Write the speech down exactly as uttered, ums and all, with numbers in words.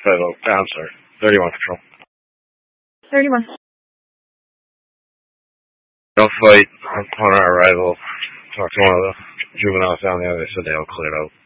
Title, I'm sorry, thirty-one Patrol. thirty-one. No fight upon our arrival. Talked to one of the juveniles down there. They said they all cleared out.